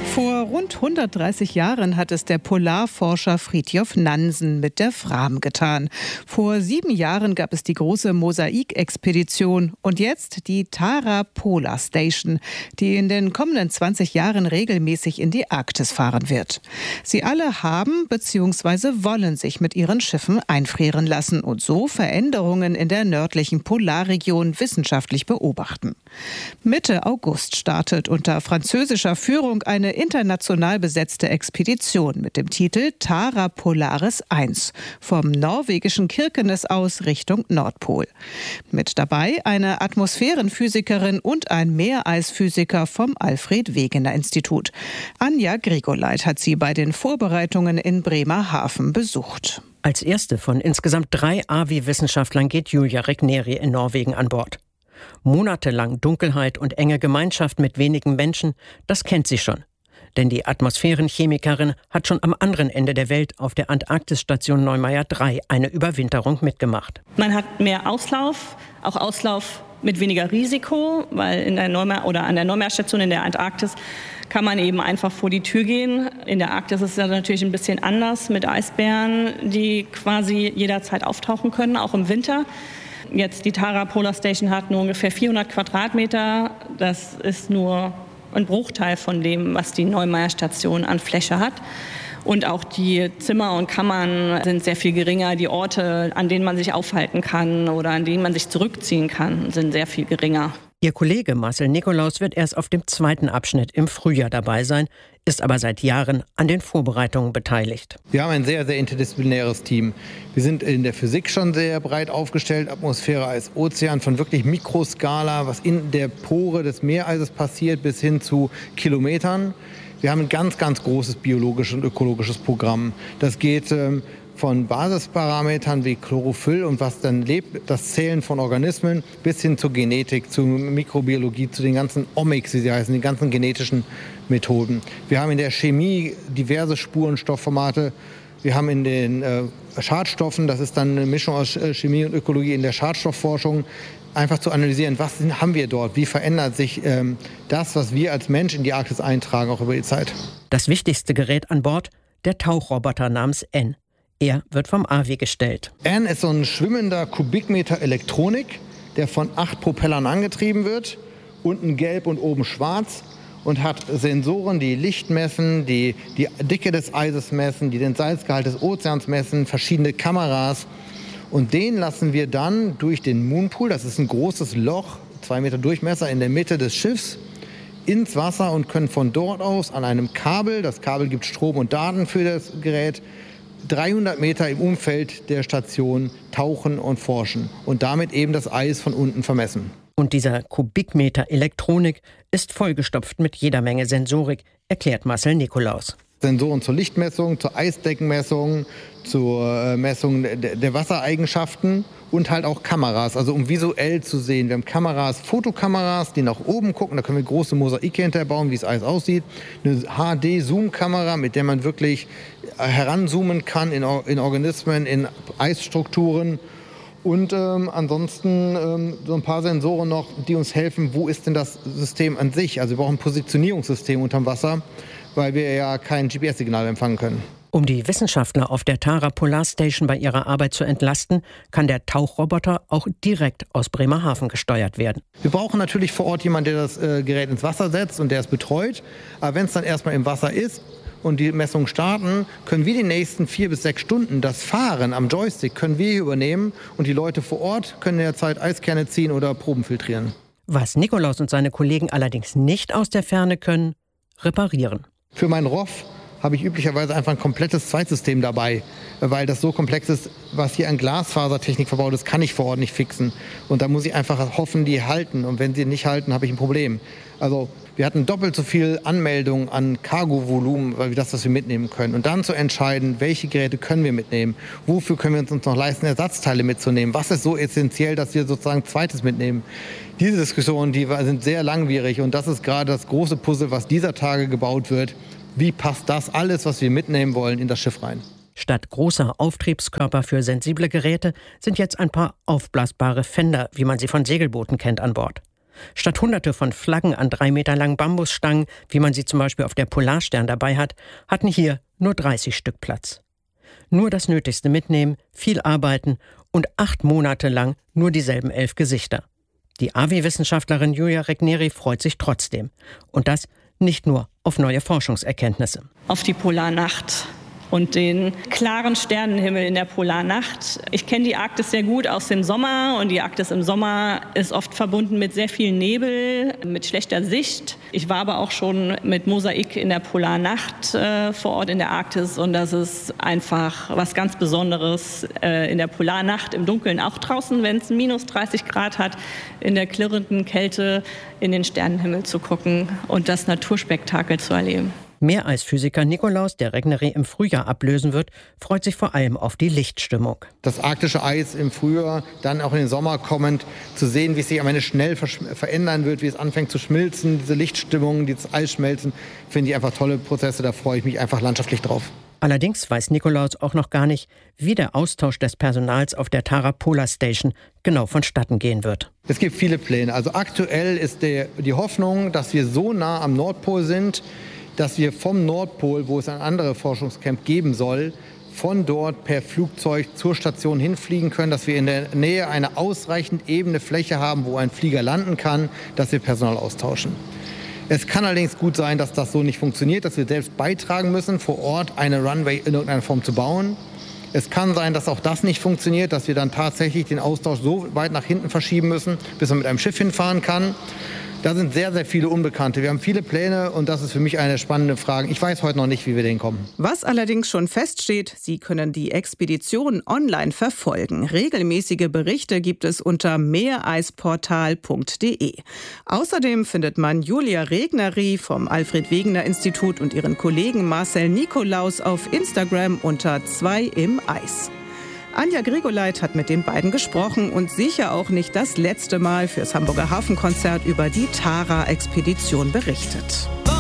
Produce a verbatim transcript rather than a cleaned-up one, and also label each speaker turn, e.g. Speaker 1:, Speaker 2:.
Speaker 1: Vor rund hundertdreißig Jahren hat es der Polarforscher Fridtjof Nansen mit der Fram getan. Vor sieben Jahren gab es die große Mosaik-Expedition und jetzt die Tara Polar Station, die in den kommenden zwanzig Jahren regelmäßig in die Arktis fahren wird. Sie alle haben bzw. wollen sich mit ihren Schiffen einfrieren lassen und so Veränderungen in der nördlichen Polarregion wissenschaftlich beobachten. Mitte August startet unter französischer Führung eine international besetzte Expedition mit dem Titel Tara Polaris eins vom norwegischen Kirkenes aus Richtung Nordpol. Mit dabei eine Atmosphärenphysikerin und ein Meereisphysiker vom Alfred-Wegener-Institut. Anja Grigoleit hat sie bei den Vorbereitungen in Bremerhaven besucht.
Speaker 2: Als erste von insgesamt drei A V I-Wissenschaftlern geht Julia Regneri in Norwegen an Bord. Monatelang Dunkelheit und enge Gemeinschaft mit wenigen Menschen, das kennt sie schon. Denn die Atmosphärenchemikerin hat schon am anderen Ende der Welt auf der Antarktisstation Neumayer drei eine Überwinterung mitgemacht.
Speaker 3: Man hat mehr Auslauf, auch Auslauf mit weniger Risiko, weil in der Neumayer oder an der Neumayer-Station in der Antarktis kann man eben einfach vor die Tür gehen. In der Arktis ist es natürlich ein bisschen anders mit Eisbären, die quasi jederzeit auftauchen können, auch im Winter. Jetzt die Tara Polar Station hat nur ungefähr vierhundert Quadratmeter. Das ist nur ein Bruchteil von dem, was die Neumayer-Station an Fläche hat. Und auch die Zimmer und Kammern sind sehr viel geringer. Die Orte, an denen man sich aufhalten kann oder an denen man sich zurückziehen kann, sind sehr viel geringer.
Speaker 2: Ihr Kollege Marcel Nikolaus wird erst auf dem zweiten Abschnitt im Frühjahr dabei sein, ist aber seit Jahren an den Vorbereitungen beteiligt.
Speaker 4: Wir haben ein sehr, sehr interdisziplinäres Team. Wir sind in der Physik schon sehr breit aufgestellt, Atmosphäre als Ozean von wirklich Mikroskala, was in der Pore des Meereises passiert, bis hin zu Kilometern. Wir haben ein ganz, ganz großes biologisches und ökologisches Programm. Das geht ähm, von Basisparametern wie Chlorophyll und was dann lebt, das Zählen von Organismen, bis hin zur Genetik, zur Mikrobiologie, zu den ganzen Omics, wie sie heißen, den ganzen genetischen Methoden. Wir haben in der Chemie diverse Spurenstoffformate. Wir haben in den äh, Schadstoffen, das ist dann eine Mischung aus Chemie und Ökologie, in der Schadstoffforschung, einfach zu analysieren, was haben wir dort, wie verändert sich ähm, das, was wir als Mensch in die Arktis eintragen, auch über die Zeit.
Speaker 2: Das wichtigste Gerät an Bord, der Tauchroboter namens N. Er wird vom A V I gestellt.
Speaker 4: N ist so ein schwimmender Kubikmeter Elektronik, der von acht Propellern angetrieben wird, unten gelb und oben schwarz, und hat Sensoren, die Licht messen, die die Dicke des Eises messen, die den Salzgehalt des Ozeans messen, verschiedene Kameras. Und den lassen wir dann durch den Moonpool, das ist ein großes Loch, zwei Meter Durchmesser in der Mitte des Schiffs, ins Wasser und können von dort aus an einem Kabel, das Kabel gibt Strom und Daten für das Gerät, dreihundert Meter im Umfeld der Station tauchen und forschen und damit eben das Eis von unten vermessen.
Speaker 2: Und dieser Kubikmeter Elektronik ist vollgestopft mit jeder Menge Sensorik, erklärt Marcel Nikolaus.
Speaker 4: Sensoren zur Lichtmessung, zur Eisdeckenmessung, zur Messung der Wassereigenschaften und halt auch Kameras, also um visuell zu sehen. Wir haben Kameras, Fotokameras, die nach oben gucken, da können wir große Mosaike hinterbauen, wie das Eis aussieht. Eine H D-Zoom-Kamera, mit der man wirklich heranzoomen kann in, in Organismen, in Eisstrukturen. Und ähm, ansonsten ähm, so ein paar Sensoren noch, die uns helfen, wo ist denn das System an sich? Also wir brauchen ein Positionierungssystem unterm Wasser, weil wir ja kein G P S-Signal empfangen können.
Speaker 2: Um die Wissenschaftler auf der Tara Polar Station bei ihrer Arbeit zu entlasten, kann der Tauchroboter auch direkt aus Bremerhaven gesteuert werden.
Speaker 4: Wir brauchen natürlich vor Ort jemanden, der das äh, Gerät ins Wasser setzt und der es betreut. Aber wenn es dann erstmal im Wasser ist und die Messungen starten, können wir die nächsten vier bis sechs Stunden das Fahren am Joystick können wir hier übernehmen und die Leute vor Ort können in der Zeit Eiskerne ziehen oder Proben filtrieren.
Speaker 2: Was Nikolaus und seine Kollegen allerdings nicht aus der Ferne können, reparieren.
Speaker 4: Für meinen R O F habe ich üblicherweise einfach ein komplettes Zweitsystem dabei, weil das so komplex ist, was hier an Glasfasertechnik verbaut ist, kann ich vor Ort nicht fixen. Und da muss ich einfach hoffen, die halten. Und wenn sie nicht halten, habe ich ein Problem. Also wir hatten doppelt so viel Anmeldungen an Cargo-Volumen, wie das, was wir mitnehmen können. Und dann zu entscheiden, welche Geräte können wir mitnehmen, wofür können wir uns noch leisten, Ersatzteile mitzunehmen, was ist so essentiell, dass wir sozusagen Zweites mitnehmen. Diese Diskussionen, die sind sehr langwierig und das ist gerade das große Puzzle, was dieser Tage gebaut wird. Wie passt das alles, was wir mitnehmen wollen, in das Schiff rein?
Speaker 2: Statt großer Auftriebskörper für sensible Geräte sind jetzt ein paar aufblasbare Fender, wie man sie von Segelbooten kennt, an Bord. Statt hunderte von Flaggen an drei Meter langen Bambusstangen, wie man sie zum Beispiel auf der Polarstern dabei hat, hatten hier nur dreißig Stück Platz. Nur das Nötigste mitnehmen, viel arbeiten und acht Monate lang nur dieselben elf Gesichter. Die A W I-Wissenschaftlerin Julia Regneri freut sich trotzdem. Und das nicht nur auf neue Forschungserkenntnisse.
Speaker 3: Auf die Polarnacht und den klaren Sternenhimmel in der Polarnacht. Ich kenne die Arktis sehr gut aus dem Sommer und die Arktis im Sommer ist oft verbunden mit sehr viel Nebel, mit schlechter Sicht. Ich war aber auch schon mit Mosaik in der Polarnacht äh, vor Ort in der Arktis und das ist einfach was ganz Besonderes äh, in der Polarnacht, im Dunkeln, auch draußen, wenn es minus dreißig Grad hat, in der klirrenden Kälte in den Sternenhimmel zu gucken und das Naturspektakel zu erleben.
Speaker 2: Mehr als Physiker Nikolaus, der Regneri im Frühjahr ablösen wird, freut sich vor allem auf die Lichtstimmung.
Speaker 4: Das arktische Eis im Frühjahr, dann auch in den Sommer kommend, zu sehen, wie es sich am Ende schnell verändern wird, wie es anfängt zu schmilzen, diese Lichtstimmung, dieses Eisschmelzen, finde ich einfach tolle Prozesse, da freue ich mich einfach landschaftlich drauf.
Speaker 2: Allerdings weiß Nikolaus auch noch gar nicht, wie der Austausch des Personals auf der Tara Polar Station genau vonstatten gehen wird.
Speaker 4: Es gibt viele Pläne. Also aktuell ist der, die Hoffnung, dass wir so nah am Nordpol sind, dass wir vom Nordpol, wo es ein anderes Forschungscamp geben soll, von dort per Flugzeug zur Station hinfliegen können, dass wir in der Nähe eine ausreichend ebene Fläche haben, wo ein Flieger landen kann, dass wir Personal austauschen. Es kann allerdings gut sein, dass das so nicht funktioniert, dass wir selbst beitragen müssen, vor Ort eine Runway in irgendeiner Form zu bauen. Es kann sein, dass auch das nicht funktioniert, dass wir dann tatsächlich den Austausch so weit nach hinten verschieben müssen, bis man mit einem Schiff hinfahren kann. Da sind sehr, sehr viele Unbekannte. Wir haben viele Pläne und das ist für mich eine der spannenden Fragen. Ich weiß heute noch nicht, wie wir dahin kommen.
Speaker 1: Was allerdings schon feststeht, Sie können die Expedition online verfolgen. Regelmäßige Berichte gibt es unter meereisportal punkt de. Außerdem findet man Julia Regneri vom Alfred-Wegener-Institut und ihren Kollegen Marcel Nikolaus auf Instagram unter zwei im Eis. Anja Grigoleit hat mit den beiden gesprochen und sicher auch nicht das letzte Mal fürs Hamburger Hafenkonzert über die Tara-Expedition berichtet.